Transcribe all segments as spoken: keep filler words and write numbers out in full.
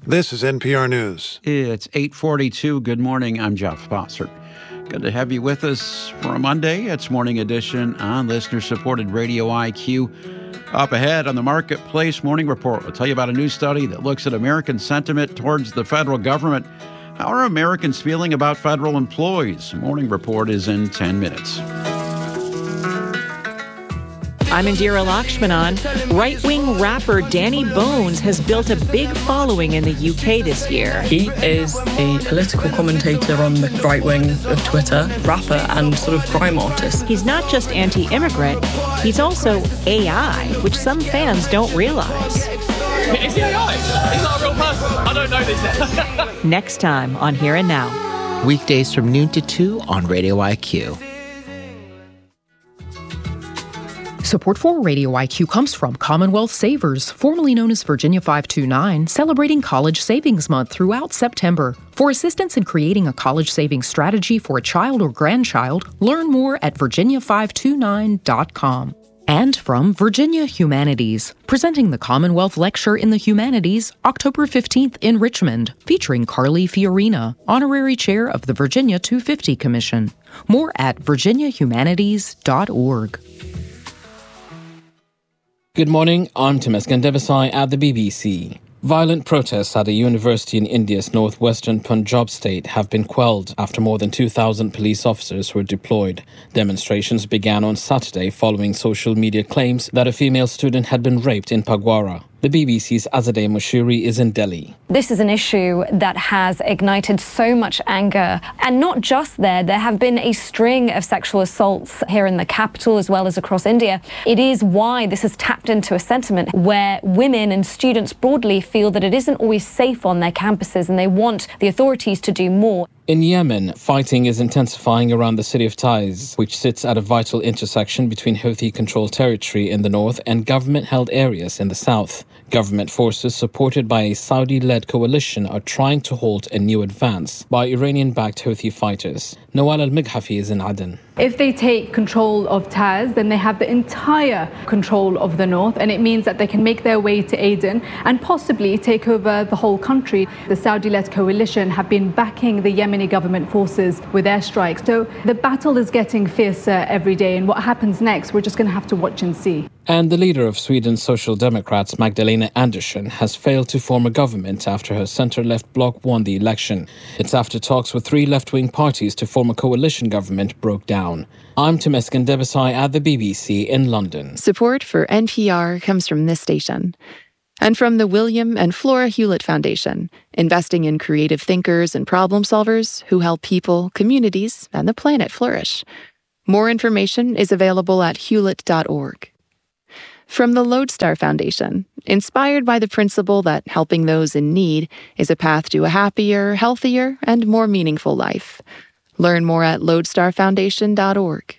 This is N P R News. It's eight forty-two. Good morning. I'm Jeff Bossert. Good to have you with us for a Monday. It's Morning Edition on listener-supported Radio I Q. Up ahead on the Marketplace Morning Report, we'll tell you about a new study that looks at American sentiment towards the federal government. How are Americans feeling about federal employees? Morning Report is in ten minutes. I'm Indira Lakshmanan. Right-wing rapper Danny Bones has built a big following in the U K this year. He is a political commentator on the right wing of Twitter, rapper and sort of crime artist. He's not just anti-immigrant, he's also A I, which some fans don't realize. Is he A I? He's not a real person. I don't know this. Next time on Here and Now. Weekdays from noon to two on Radio I Q. Support for Radio I Q comes from Commonwealth Savers, formerly known as Virginia five two nine, celebrating College Savings Month throughout September. For assistance in creating a college savings strategy for a child or grandchild, learn more at virginia five two nine dot com. And from Virginia Humanities, presenting the Commonwealth Lecture in the Humanities, October fifteenth in Richmond, featuring Carly Fiorina, Honorary Chair of the Virginia two fifty Commission. More at virginia humanities dot org. Good morning, I'm Temesgen Devasai at the B B C. Violent protests at a university in India's northwestern Punjab state have been quelled after more than two thousand police officers were deployed. Demonstrations began on Saturday following social media claims that a female student had been raped in Pagwara. The B B C's Azadeh Mashuri is in Delhi. This is an issue that has ignited so much anger. And not just there, there have been a string of sexual assaults here in the capital as well as across India. It is why this has tapped into a sentiment where women and students broadly feel that it isn't always safe on their campuses and they want the authorities to do more. In Yemen, fighting is intensifying around the city of Taiz, which sits at a vital intersection between Houthi-controlled territory in the north and government-held areas in the south. Government forces supported by a Saudi-led coalition are trying to halt a new advance by Iranian-backed Houthi fighters. Nawal al-Mighafi is in Aden. If they take control of Taiz, then they have the entire control of the north, and it means that they can make their way to Aden and possibly take over the whole country. The Saudi-led coalition have been backing the Yemeni government forces with airstrikes. So the battle is getting fiercer every day, and what happens next, we're just going to have to watch and see. And the leader of Sweden's Social Democrats, Magdalena Andersson, has failed to form a government after her centre-left bloc won the election. It's after talks with three left-wing parties to form a coalition government broke down. I'm Temesgen Devasai at the B B C in London. Support for N P R comes from this station. And from the William and Flora Hewlett Foundation, investing in creative thinkers and problem solvers who help people, communities, and the planet flourish. More information is available at hewlett dot org. From the Lodestar Foundation, inspired by the principle that helping those in need is a path to a happier, healthier, and more meaningful life. Learn more at lodestar foundation dot org.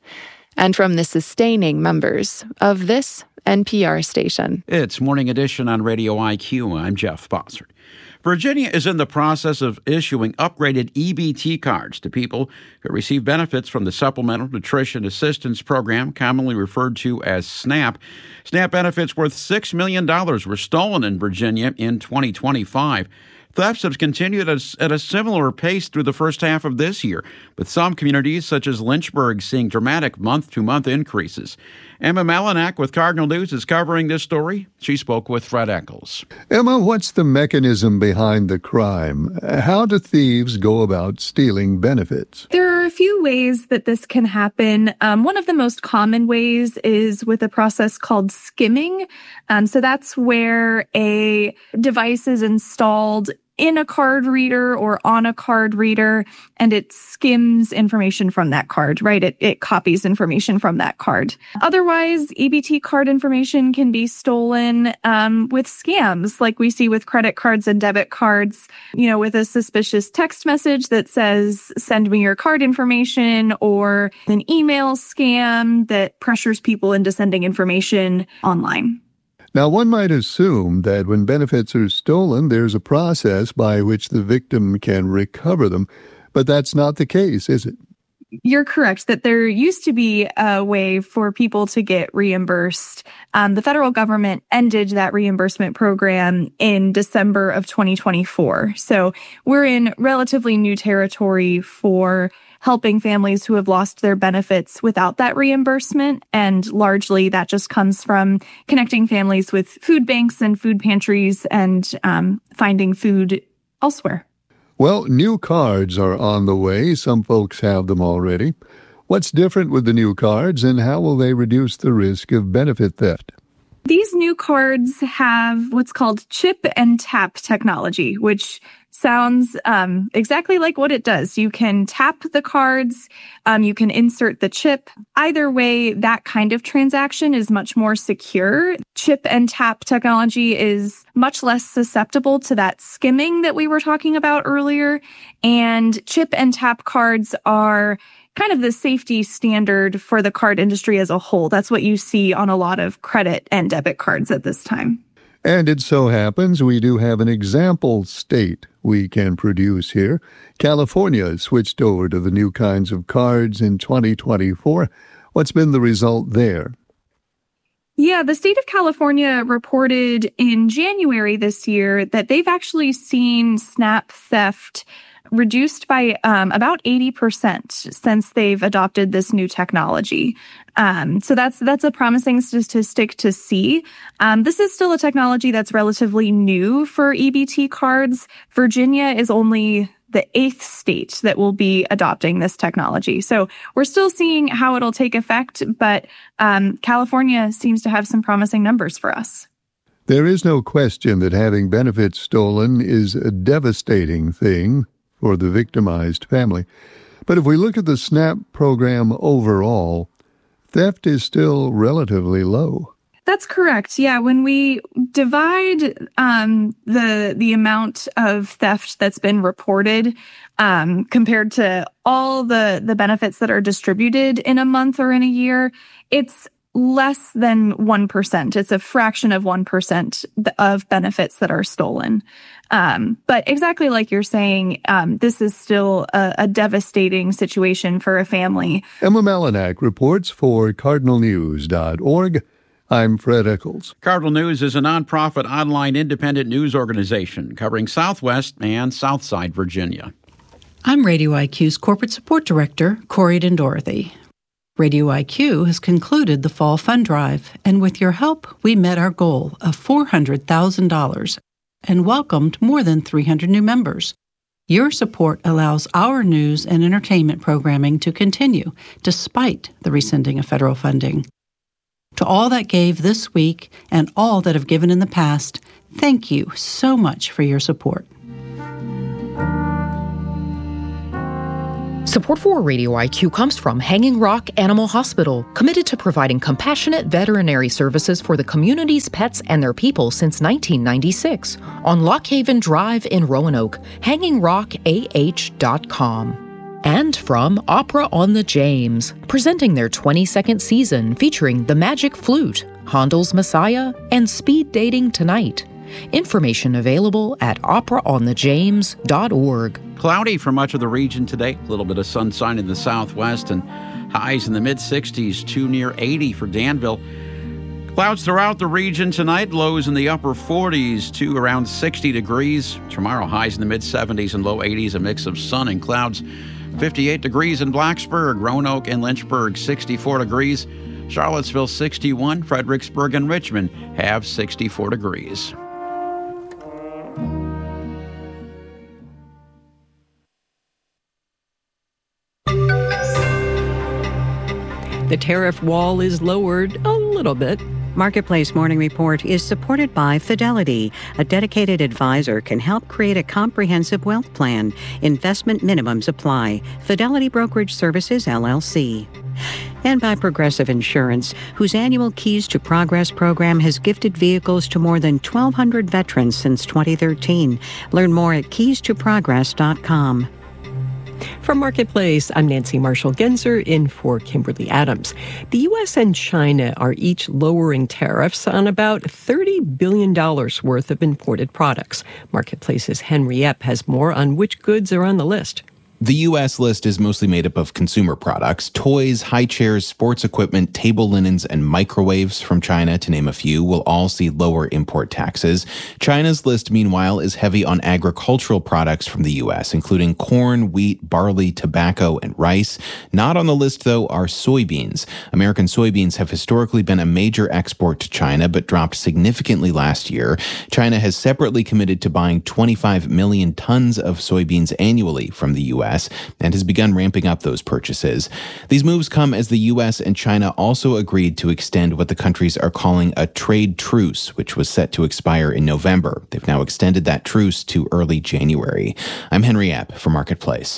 And from the sustaining members of this N P R station. It's Morning Edition on Radio I Q. I'm Jeff Bossert. Virginia is in the process of issuing upgraded E B T cards to people who receive benefits from the Supplemental Nutrition Assistance Program, commonly referred to as SNAP. SNAP benefits worth six million dollars were stolen in Virginia in twenty twenty-five. Thefts have continued at a similar pace through the first half of this year, with some communities, such as Lynchburg, seeing dramatic month-to-month increases. Emma Malinak with Cardinal News is covering this story. She spoke with Fred Eccles. Emma, what's the mechanism behind the crime? How do thieves go about stealing benefits? There are a few ways that this can happen. Um, one of the most common ways is with a process called skimming. Um, so that's where a device is installed in a card reader or on a card reader, and it skims information from that card, right? It, it copies information from that card. Otherwise, E B T card information can be stolen um, with scams like we see with credit cards and debit cards, you know, with a suspicious text message that says, send me your card information, or an email scam that pressures people into sending information online. Now, one might assume that when benefits are stolen, there's a process by which the victim can recover them, but that's not the case, is it? You're correct that there used to be a way for people to get reimbursed. Um, the federal government ended that reimbursement program in December of twenty twenty-four. So we're in relatively new territory for helping families who have lost their benefits without that reimbursement. And largely that just comes from connecting families with food banks and food pantries and um, finding food elsewhere. Well, new cards are on the way. Some folks have them already. What's different with the new cards, and how will they reduce the risk of benefit theft? These new cards have what's called chip and tap technology, which sounds um, exactly like what it does. You can tap the cards, um, you can insert the chip. Either way, that kind of transaction is much more secure. Chip and tap technology is much less susceptible to that skimming that we were talking about earlier. And chip and tap cards are kind of the safety standard for the card industry as a whole. That's what you see on a lot of credit and debit cards at this time. And it so happens we do have an example state we can produce here. California switched over to the new kinds of cards in twenty twenty-four. What's been the result there? Yeah, the state of California reported in January this year that they've actually seen SNAP theft reduced by um, about eighty percent since they've adopted this new technology. Um, so that's that's a promising statistic to see. Um, this is still a technology that's relatively new for E B T cards. Virginia is only the eighth state that will be adopting this technology. So we're still seeing how it'll take effect, but um, California seems to have some promising numbers for us. There is no question that having benefits stolen is a devastating thing for the victimized family. But if we look at the SNAP program overall, theft is still relatively low. That's correct. Yeah, when we divide um, the the amount of theft that's been reported um, compared to all the, the benefits that are distributed in a month or in a year, it's less than one percent. It's a fraction of one percent of benefits that are stolen. Um, but exactly like you're saying, um, this is still a, a devastating situation for a family. Emma Malinak reports for Cardinal News dot org. I'm Fred Eccles. Cardinal News is a nonprofit online independent news organization covering Southwest and Southside Virginia. I'm Radio I Q's Corporate Support Director, Corey Dorothy. Radio I Q has concluded the fall fund drive, and with your help, we met our goal of four hundred thousand dollars and welcomed more than three hundred new members. Your support allows our news and entertainment programming to continue, despite the rescinding of federal funding. To all that gave this week and all that have given in the past, thank you so much for your support. Support for Radio I Q comes from Hanging Rock Animal Hospital, committed to providing compassionate veterinary services for the community's pets and their people since nineteen ninety-six. On Lock Haven Drive in Roanoke, hanging rock a h dot com. And from Opera on the James, presenting their twenty-second season featuring The Magic Flute, Handel's Messiah, and Speed Dating Tonight. Information available at opera on the james dot org. Cloudy for much of the region today. A little bit of sunshine in the southwest and highs in the mid-sixties to near eighty for Danville. Clouds throughout the region tonight. Lows in the upper forties to around sixty degrees. Tomorrow, highs in the mid-seventies and low eighties. A mix of sun and clouds. fifty-eight degrees in Blacksburg, Roanoke, and Lynchburg. sixty-four degrees. Charlottesville, sixty-one. Fredericksburg and Richmond have sixty-four degrees. The tariff wall is lowered a little bit. Marketplace Morning Report is supported by Fidelity. A dedicated advisor can help create a comprehensive wealth plan. Investment minimums apply. Fidelity Brokerage Services, L L C. And by Progressive Insurance, whose annual Keys to Progress program has gifted vehicles to more than twelve hundred veterans since twenty thirteen. Learn more at keys to progress dot com. From Marketplace, I'm Nancy Marshall-Genzer in for Kimberly Adams. The U S and China are each lowering tariffs on about thirty billion dollars worth of imported products. Marketplace's Henry Epp has more on which goods are on the list. The U S list is mostly made up of consumer products, toys, high chairs, sports equipment, table linens, and microwaves from China, to name a few, will all see lower import taxes. China's list, meanwhile, is heavy on agricultural products from the U S, including corn, wheat, barley, tobacco, and rice. Not on the list, though, are soybeans. American soybeans have historically been a major export to China, but dropped significantly last year. China has separately committed to buying twenty-five million tons of soybeans annually from the U S and has begun ramping up those purchases. These moves come as the U S and China also agreed to extend what the countries are calling a trade truce, which was set to expire in November. They've now extended that truce to early January. I'm Henry Epp for Marketplace.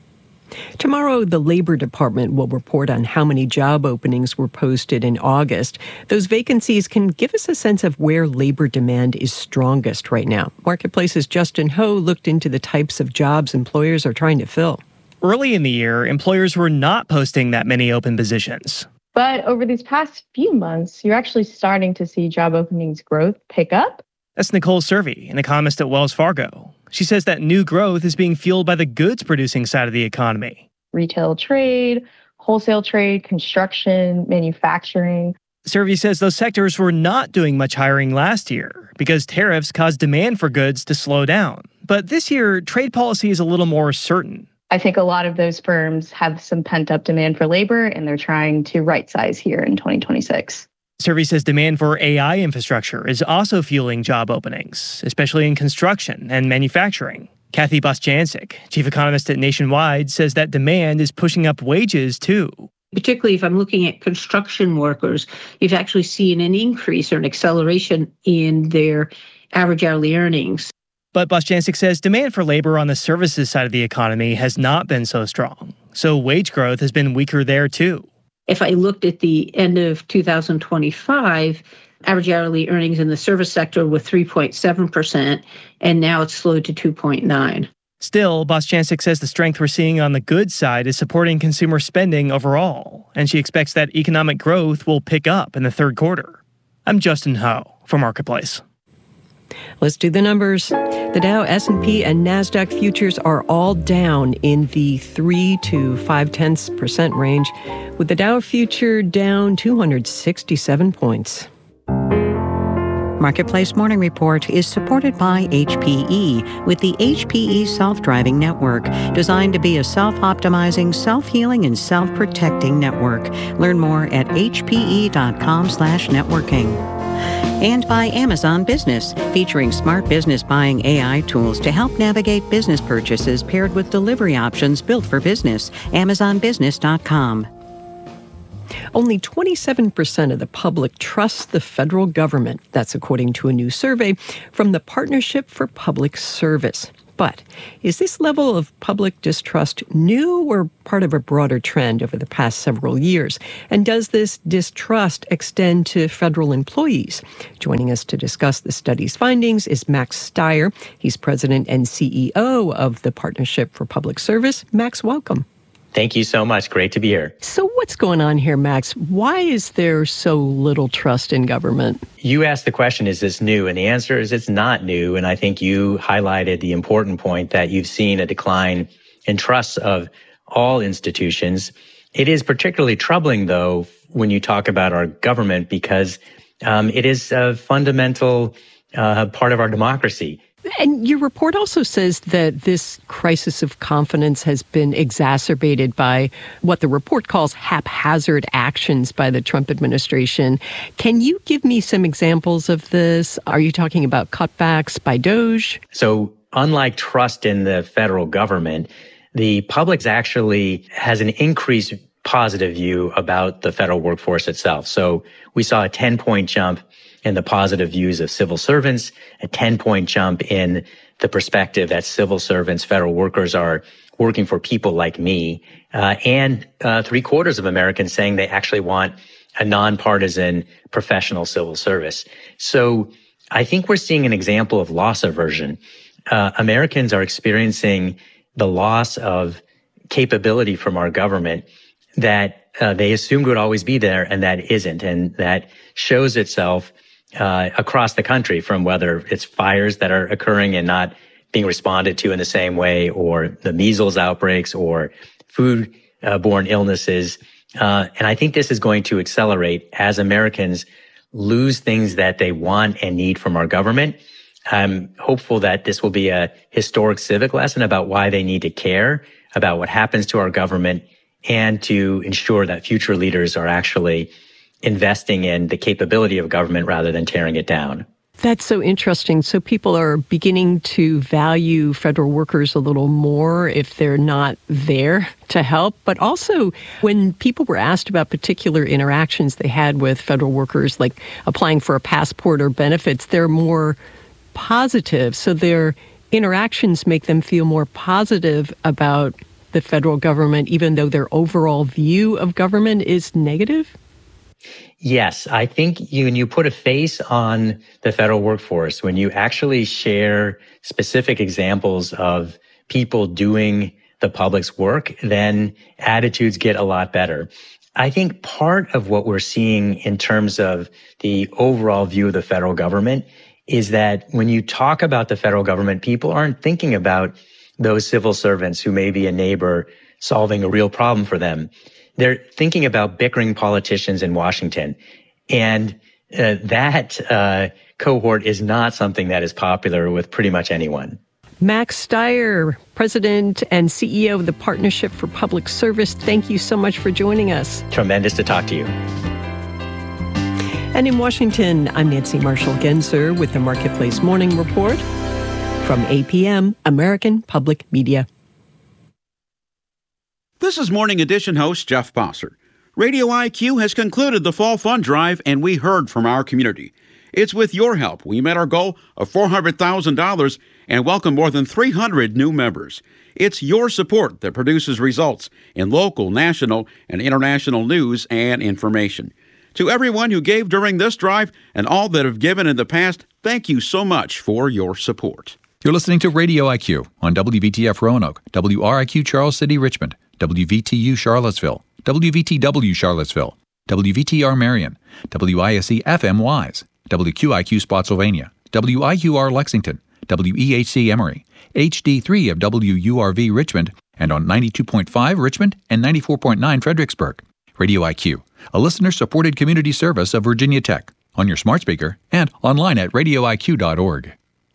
Tomorrow, the Labor Department will report on how many job openings were posted in August. Those vacancies can give us a sense of where labor demand is strongest right now. Marketplace's Justin Ho looked into the types of jobs employers are trying to fill. Early in the year, employers were not posting that many open positions. But over these past few months, you're actually starting to see job openings growth pick up. That's Nicole Cervi, an economist at Wells Fargo. She says that new growth is being fueled by the goods-producing side of the economy. Retail trade, wholesale trade, construction, manufacturing. Cervi says those sectors were not doing much hiring last year because tariffs caused demand for goods to slow down. But this year, trade policy is a little more certain. I think a lot of those firms have some pent-up demand for labor, and they're trying to right-size here in twenty twenty-six. Cervi says demand for A I infrastructure is also fueling job openings, especially in construction and manufacturing. Kathy Bostjancic, chief economist at Nationwide, says that demand is pushing up wages too. Particularly if I'm looking at construction workers, you've actually seen an increase or an acceleration in their average hourly earnings. But Bostjancic says demand for labor on the services side of the economy has not been so strong, so wage growth has been weaker there too. If I looked at the end of two thousand twenty-five, average hourly earnings in the service sector were three point seven percent, and now it's slowed to two point nine. Still, Bostjancic says the strength we're seeing on the goods side is supporting consumer spending overall, and she expects that economic growth will pick up in the third quarter. I'm Justin Ho for Marketplace. Let's do the numbers. The Dow, S and P, and NASDAQ futures are all down in the three to five tenths percent range, with the Dow future down two hundred sixty-seven points. Marketplace Morning Report is supported by H P E with the H P E Self-Driving Network, designed to be a self-optimizing, self-healing, and self-protecting network. Learn more at h p e dot com slash networking. And by Amazon Business, featuring smart business buying A I tools to help navigate business purchases paired with delivery options built for business. amazon business dot com. Only twenty-seven percent of the public trusts the federal government. That's according to a new survey from the Partnership for Public Service. But is this level of public distrust new or part of a broader trend over the past several years? And does this distrust extend to federal employees? Joining us to discuss the study's findings is Max Stier. He's president and C E O of the Partnership for Public Service. Max, welcome. Thank you so much. Great to be here. So what's going on here, Max? Why is there so little trust in government? You asked the question, is this new? And the answer is it's not new. And I think you highlighted the important point that you've seen a decline in trust of all institutions. It is particularly troubling, though, when you talk about our government, because um, it is a fundamental uh, part of our democracy. And your report also says that this crisis of confidence has been exacerbated by what the report calls haphazard actions by the Trump administration. Can you give me some examples of this? Are you talking about cutbacks by DOGE? So unlike trust in the federal government, the public actually has an increased positive view about the federal workforce itself. So we saw a ten-point jump in the positive views of civil servants, a ten-point jump in the perspective that civil servants, federal workers are working for people like me, uh, and uh, three quarters of Americans saying they actually want a nonpartisan professional civil service. So I think we're seeing an example of loss aversion. Uh, Americans are experiencing the loss of capability from our government that uh, they assumed would always be there, and that isn't, and that shows itself uh, across the country, from whether it's fires that are occurring and not being responded to in the same way, or the measles outbreaks, or food-borne illnesses. Uh, and I think this is going to accelerate as Americans lose things that they want and need from our government. I'm hopeful that this will be a historic civic lesson about why they need to care about what happens to our government, and to ensure that future leaders are actually investing in the capability of government rather than tearing it down. That's so interesting. So people are beginning to value federal workers a little more if they're not there to help. But also, when people were asked about particular interactions they had with federal workers, like applying for a passport or benefits, they're more positive. So their interactions make them feel more positive about the federal government, even though their overall view of government is negative? Yes, I think you, when you put a face on the federal workforce, when you actually share specific examples of people doing the public's work, then attitudes get a lot better. I think part of what we're seeing in terms of the overall view of the federal government is that when you talk about the federal government, people aren't thinking about those civil servants who may be a neighbor solving a real problem for them. They're thinking about bickering politicians in Washington. And uh, that uh, cohort is not something that is popular with pretty much anyone. Max Stier, President and C E O of the Partnership for Public Service, thank you so much for joining us. Tremendous to talk to you. And in Washington, I'm Nancy Marshall-Genzer with the Marketplace Morning Report from A P M, American Public Media. This is Morning Edition host Jeff Bossert. Radio I Q has concluded the Fall Fund Drive, and we heard from our community. It's with your help we met our goal of four hundred thousand dollars and welcomed more than three hundred new members. It's your support that produces results in local, national, and international news and information. To everyone who gave during this drive and all that have given in the past, thank you so much for your support. You're listening to Radio I Q on W V T F Roanoke, W R I Q Charles City Richmond, W V T U Charlottesville, W V T W Charlottesville, W V T R Marion, W I S E F M Wise, W Q I Q Spotsylvania, W I Q R Lexington, W E H C Emory, H D three of W U R V Richmond, and on ninety-two point five Richmond and ninety-four point nine Fredericksburg. Radio I Q, a listener-supported community service of Virginia Tech, on your smart speaker and online at radio I Q dot org.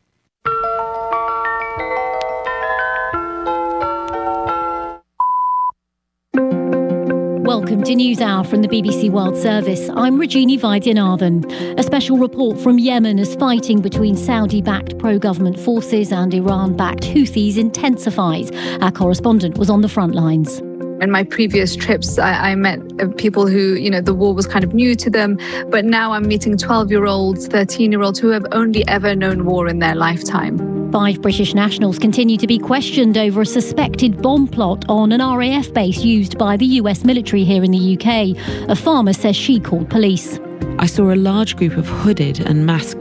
Welcome to NewsHour from the B B C World Service. I'm Rajini Vaidyanathan. A special report from Yemen as fighting between Saudi-backed pro-government forces and Iran-backed Houthis intensifies. Our correspondent was on the front lines. In my previous trips, I, I met people who, you know, the war was kind of new to them. But now I'm meeting twelve-year-olds, thirteen-year-olds who have only ever known war in their lifetime. Five British nationals continue to be questioned over a suspected bomb plot on an R A F base used by the U S military here in the U K. A farmer says she called police. I saw a large group of hooded and masked